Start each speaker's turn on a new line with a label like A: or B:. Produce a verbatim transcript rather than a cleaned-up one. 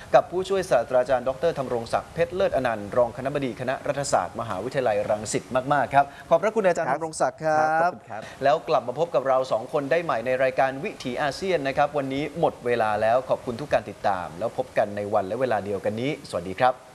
A: กับผู้ช่วยศาสตราจารย์ดรธำรงศักดิ์เพชรเลิศอนันต์รองคณบดีคณะรัฐศาสตร์มหาวิทยาลัยรังสิตมากๆครับขอบพระคุณอาจารย์ธำรงศักดิ์ครับแล้วกลับมาพบกับเราสองคนได้ใหม่ในรายการวิถีอาเซียนนะครับวันนี้หมดเวลาแล้วขอบคุณทุกการติดตามแล้วพบกันในวันและเวลาเดียวกันนี้สวัสดีครับ